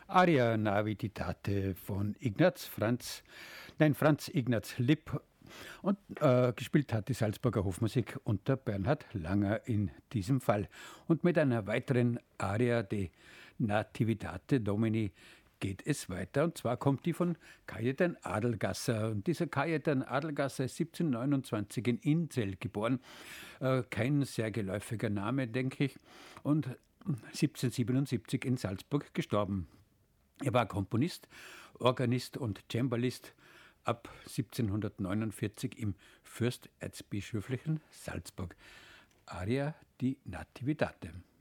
Aria Navitate von Franz Ignaz Lipp und gespielt hat die Salzburger Hofmusik unter Bernhard Langer in diesem Fall. Und mit einer weiteren Aria de Nativitate Domini geht es weiter. Und zwar kommt die von Cajetan Adelgasser. Und dieser Cajetan Adelgasser ist 1729 in Inzell geboren. Kein sehr geläufiger Name, denke ich. Und 1777 in Salzburg gestorben. Er war Komponist, Organist und Cembalist ab 1749 im fürsterzbischöflichen Salzburg. Aria di Nativitate.